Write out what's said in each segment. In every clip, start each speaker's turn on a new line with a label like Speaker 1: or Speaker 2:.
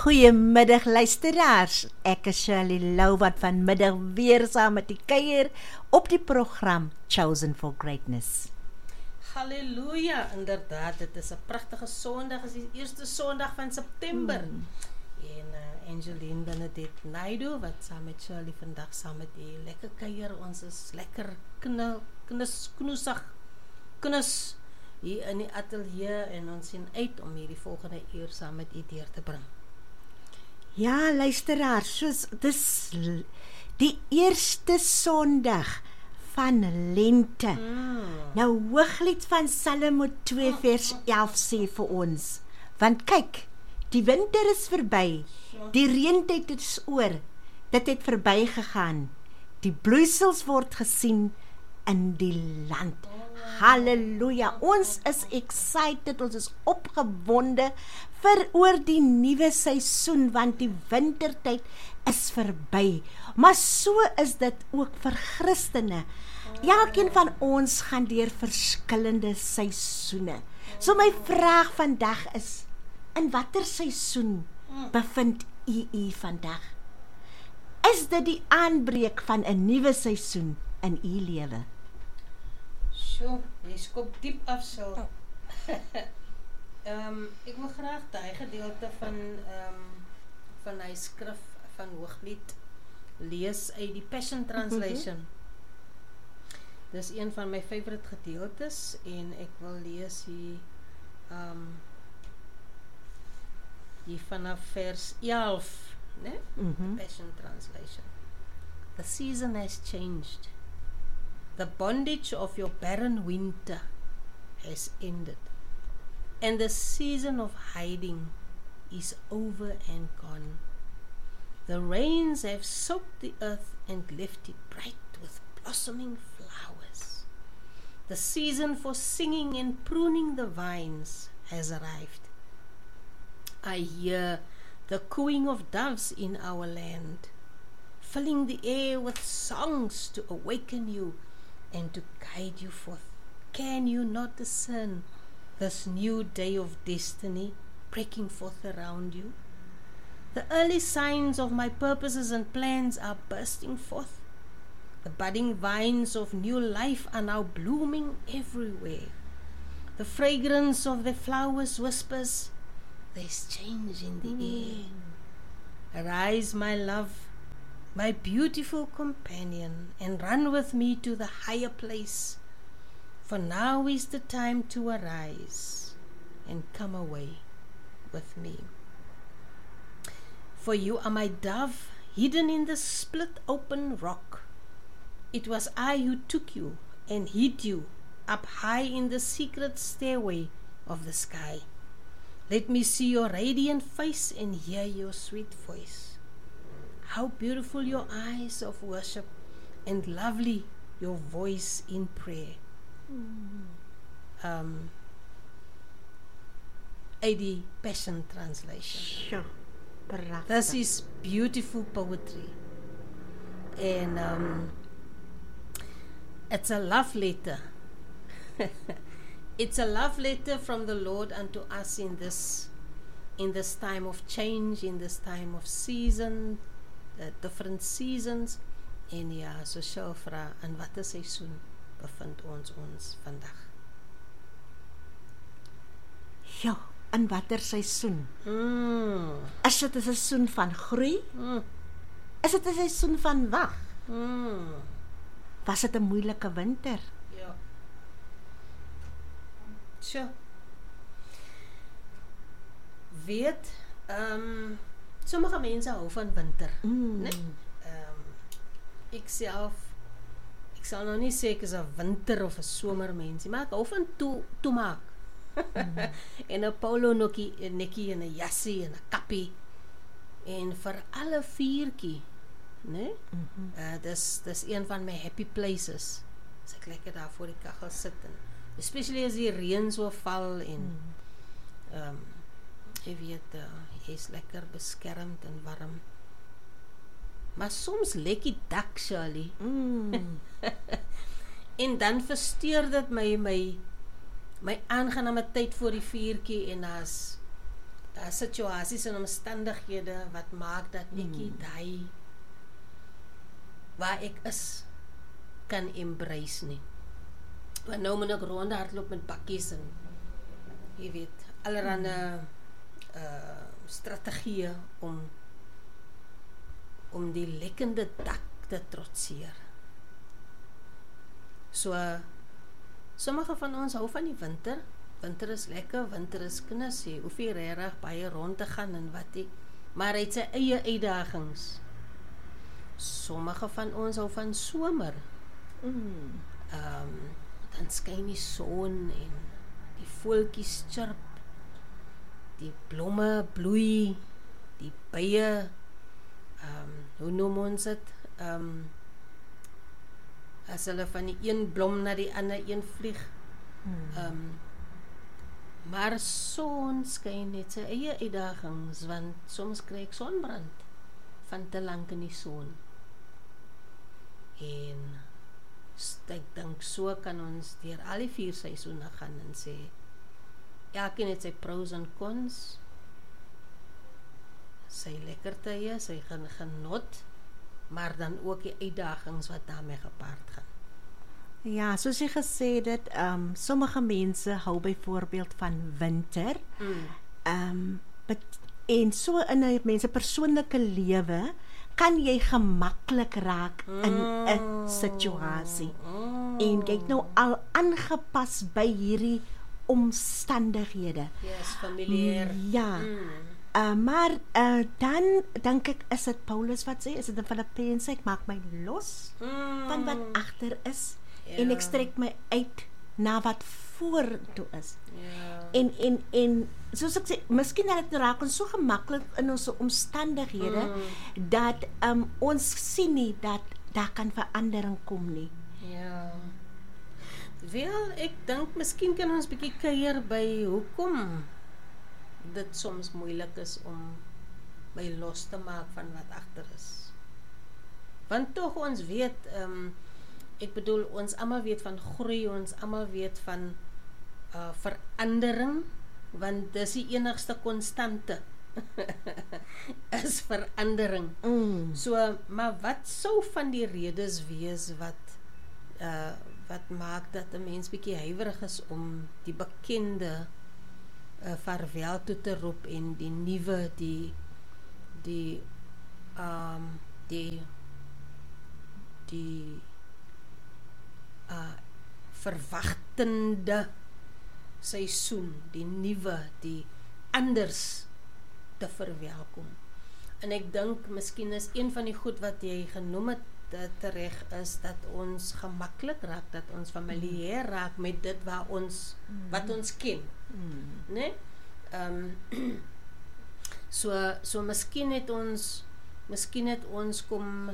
Speaker 1: Goeiemiddag luisteraars, ek is Shirley Lou wat vanmiddag weer saam met die kuier op die program Chosen for Greatness.
Speaker 2: Halleluja, inderdaad, dit is 'n pragtige Sondag, is die eerste Sondag van September. En Angeline Benedict Naidu, wat saam met Shirley vandag saam met die lekker kuier, ons is lekker knus hier in die ateljee en ons sien uit om hierdie volgende uur saam met u deur te bring.
Speaker 1: Ja, luisteraars, soos dis die eerste Sondag van lente. Nou Hooglied van Psalm 2 vers 11 sê vir ons, want kyk, die winter is verby, die reentyd is oor, dit het verby gegaan, die bloeisels word gesien in die land. Halleluja, ons is excited, ons is opgewonde oor die nuwe seisoen, want die wintertyd is verby. Maar so is dit ook vir Christene. Elkeen van ons gaan deur verskillende seisoene. So my vraag vandag is, in watter seisoen bevind u vandag? Is dit die aanbreek van 'n nuwe seisoen in u lewe?
Speaker 2: So, jy skop diep af so. Ek wil graag daai gedeelte van hy skrif van Hooglied lees uit die Passion Translation. Dis een van my favorite gedeeltes en ek wil lees hier vanaf vers 11, né? Passion Translation. The season has changed. The bondage of your barren winter has ended, and the season of hiding is over and gone. The rains have soaked the earth and left it bright with blossoming flowers. The season for singing and pruning the vines has arrived. I hear the cooing of doves in our land, filling the air with songs to awaken you and to guide you forth. Can you not discern this new day of destiny breaking forth around you? The early signs of my purposes and plans are bursting forth. The budding vines of new life are now blooming everywhere. The fragrance of the flowers whispers, there's change in the air. Arise, my love, my beautiful companion, and run with me to the higher place. For now is the time to arise and come away with me. For you are my dove, hidden in the split open rock. It was I who took you and hid you up high in the secret stairway of the sky. Let me see your radiant face and hear your sweet voice. How beautiful your eyes of worship and lovely your voice in prayer. AD Passion Translation.
Speaker 1: Sure.
Speaker 2: This is beautiful poetry. And it's a love letter. It's a love letter from the Lord unto us in this time of change, in this time of season, different seasons. En ja, so sou vra, in watter seisoen bevind ons vandag?
Speaker 1: Ja, in watter seisoen? Is dit 'n seisoen van groei? Is dit 'n seisoen van wag? Was dit 'n moeilike winter?
Speaker 2: Ja. Sure. Weet, sommige mense hou van winter, né? Ek sal nou nie sê ek is 'n winter of 'n somer mensie, maar ek hou van toemaak. En 'n polo nekkie en 'n jassie en 'n kappie. En vir alle vuurtjie, né? Dis een van my happy places. As ek lekker daar voor die kaggel sit en especially as die reën so val en jy weet, jy is lekker beskermd en warm. Maar soms lek die dak, Shirley. En dan versteur dit my aangename tyd voor die vuurtjie en daar's situasies en omstandighede wat maak dat ek nie daai waar ek is kan embrace nie. Want nou moet ek rondhardloop met bakkies en jy weet, allerhande strategieë om die lekkende dak te trotseer. So, sommige van ons hou van die winter. Winter is lekker, winter is kinders, jy hoef nie regtig baie rond te gaan en wat nie, maar hy het sy eie uitdagings. Sommige van ons hou van somer. Dan skyn die son en die voeltjies chirp, die blomme bloei, die bye, hoe noem ons dit? As hulle van die een blom na die ander een vlieg. Maar son skyn net sy eie uitdagings, want soms kry ek sonbrand van te lank in die son. En ek dink so kan ons deur al die 4 seisoene gaan en sê, elkeen het sy pros en cons, sy lekkertye, sy genot, maar dan ook die uitdagings wat daarmee gepaard gaan.
Speaker 1: Ja, soos jy gesê het, sommige mense hou byvoorbeeld van winter. En so in 'n mens se persoonlike lewe kan jy gemaklik raak in 'n situasie. En jy het nou al aangepas by hierdie omstandighede.
Speaker 2: Yes, familier.
Speaker 1: Ja. Maar dan dink ek, is dit Paulus wat sê, is dit in Filippense, ek maak my los van wat agter is en ek strek my uit na wat vorentoe is. En soos ek sê, miskien dat dit raak ons so gemaklik in ons omstandighede dat ons sien nie dat daar kan verandering kom nie.
Speaker 2: Ja. Wel, ek dink miskien kan ons bietjie kuier by hoekom dit soms moeilik is om my los te maak van wat agter is. Want tog ons weet, ek bedoel, ons almal weet van groei, ons almal weet van verandering, want dis die enigste konstante is verandering. So, maar wat sou van die redes wees wat maak dat 'n mens bietjie huiwerig is om die bekende vaarwel toe te roep en die nuwe, die verwagtende seisoen, die nuwe, die anders te verwelkom. En ek dink miskien is een van die goed wat jy genoem het tereg is dat ons gemaklik raak, dat ons familier raak met dit wat ons ken. Nee? So miskien het ons kom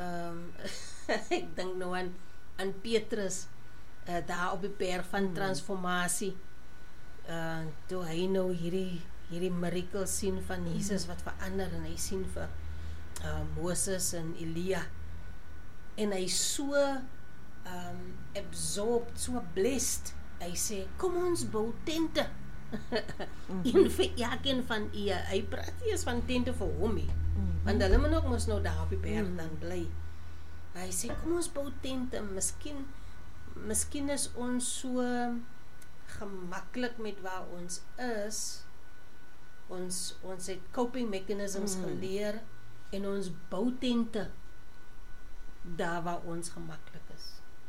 Speaker 2: ek dink nou aan Petrus daar op die berg van transformasie, toe hy nou hierdie miracle sien van Jesus wat verander en hy sien vir Moses en Elia en hy so absorbed, so blessed, hy sê, kom ons bou tente en vir elkeen van hy praat nie eens van tente vir hom nie, want hulle moet ook mos nou daar op die berg dan bly. Hy sê, kom ons bou tente, miskien is ons so gemaklik met waar ons is, ons het coping mechanisms geleer en ons bou tente daar waar ons gemaklik is.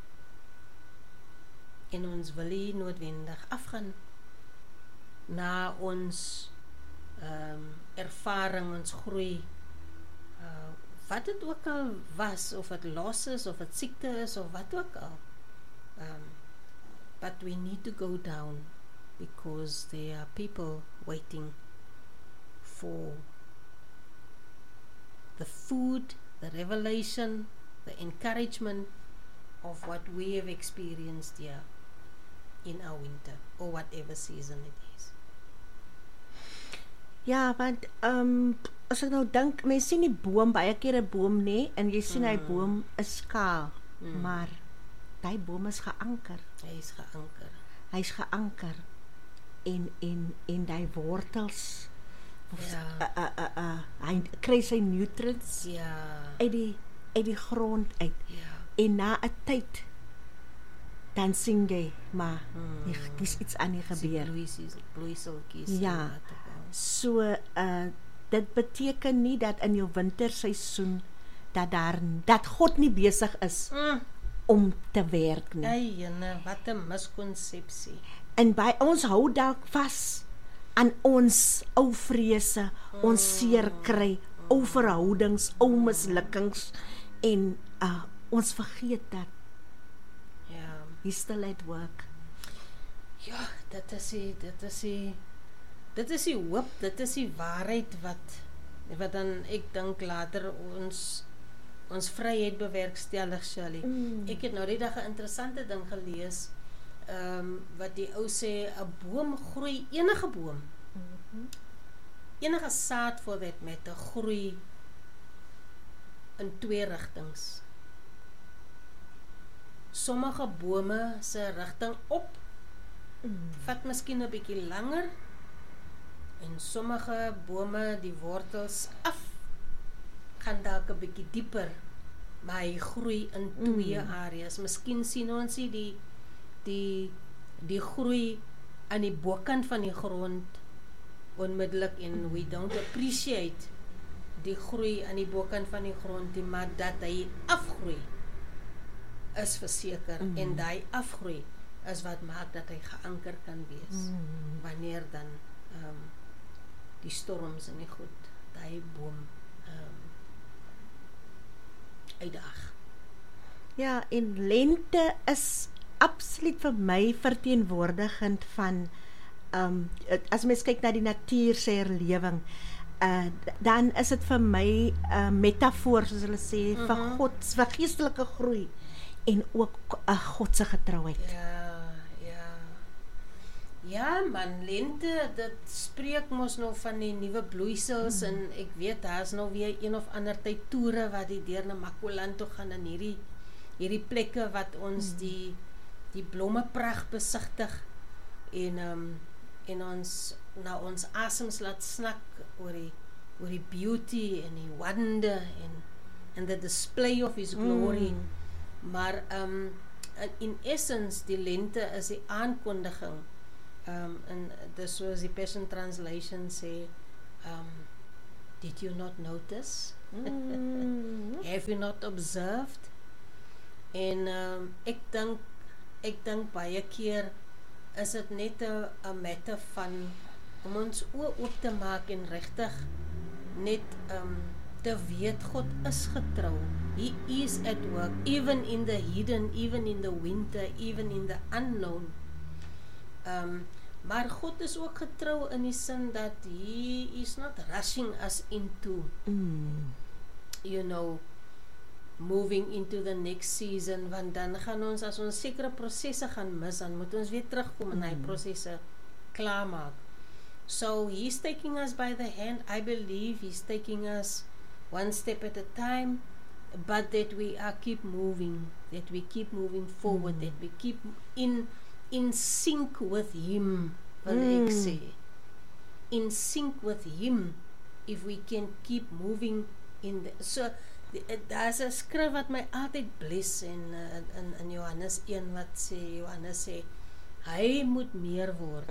Speaker 2: En ons wil nie noodwendig afgaan na ons ervaring, ons groei, wat het ook al was, of het los is, of het siekte is, of wat ook al. But we need to go down because there are people waiting for the food, the revelation, the encouragement of what we have experienced here in our winter, or whatever season it is.
Speaker 1: Ja, want as ek nou dink, mens sien die boom, baie keer 'n boom nie, en jy sien hy boom is skaal, maar die boom is geanker.
Speaker 2: Hy is geanker.
Speaker 1: Hy is geanker en die wortels Hy kry sy nutrients uit die grond uit. En na 'n tyd dan sien jy, maar dis iets aan die gebeur.
Speaker 2: Bloeiseltjies.
Speaker 1: Ja. So dit beteken nie dat in jou winterseisoen dat God nie besig is om te werk nie.
Speaker 2: Eie, wat 'n miskonsepsie.
Speaker 1: En by ons hou dalk vas aan ons ou vrese, ons seer kry, ou verhoudings, ou mislukkings en ons vergeet dat he's still at work.
Speaker 2: Ja, dit is die hoop, dit is die waarheid wat dan ek dink later ons vryheid bewerkstellig, Shirley. Ek het nou die dag 'n interessante ding gelees, wat die ou sê, 'n boom groei, enige boom, enige saad for that matter, groei in 2 rigtings. Sommige bome se rigting op, vat miskien 'n bietjie langer, en sommige bome, die wortels af, gaan dalk 'n bietjie dieper, maar hy groei in 2 areas. Miskien sien ons die groei aan die bokant van die grond onmiddellik, en we don't appreciate die groei aan die bokant van die grond, maar dat hy afgroei is verseker, en daai afgroei is wat maak dat hy geanker kan wees, wanneer dan die storms en die goed, daai boom uitdaag.
Speaker 1: Ja, en lente is absoluut vir my verteenwoordigend van, as mens kyk na die natuur se herlewing, dan is dit vir my 'n metafoor, soos hulle sê, vir geestelike groei, en ook God se getrouheid.
Speaker 2: Ja, man, lente, dit spreek mos nou van die nuwe bloeisels, en ek weet, daar is nou weer een of ander tyd toere wat die deur Namakoland toe gaan, in hierdie plekke wat ons die blomme pragt besigtig, en ons na ons asems laat snak oor die beauty en die wonder en the display of his glory. Maar in essence, die lente is die aankondiging, en dis soos die Passion Translation sê, did you not notice? Have you not observed? En ek dink baie keer is dit net 'n matter van om ons oë oop te maak en regtig net te weet God is getrou. He is at work, even in the hidden, even in the winter, even in the unknown. Maar God is ook getrou in die sin dat He is not rushing us into, moving into the next season, want dan gaan ons, as ons sekere prosesse gaan mis, dan moet ons weer terugkom en hy prosesse klaarmaak. So He's taking us by the hand. I believe He's taking us one step at a time, but that we keep moving, that we keep moving forward, that we keep in sync with Him, wil ek sê. In sync with Him, if we can keep moving so daar's 'n skrif wat my altyd bless, en in Johannes 1 wat sê, Johannes sê, hy moet meer word,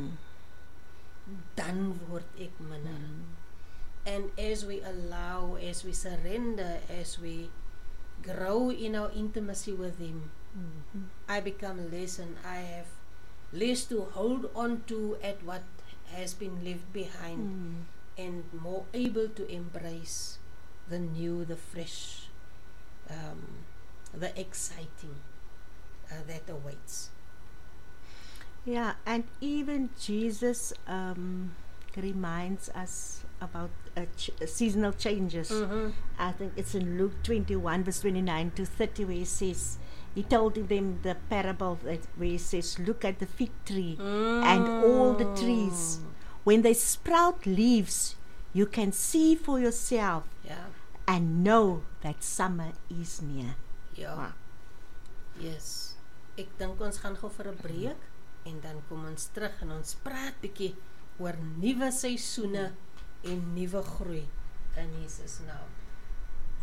Speaker 2: dan word ek minder. And as we allow, as we surrender, as we grow in our intimacy with Him, I become less, and I have less to hold on to at what has been left behind, and more able to embrace the new, the fresh, the exciting that awaits.
Speaker 1: Yeah, and even Jesus reminds us about seasonal changes. I think it's in Luke 21 verse 29 to 30 where he told them the parable where he says, look at the fig tree and all the trees. When they sprout leaves, you can see for yourself and know that summer is near.
Speaker 2: Ja. Yes. Ek dink ons gaan gou vir 'n breek, en dan kom ons terug en ons praat bietjie oor nuwe seisoene en nuwe groei in Jesus naam.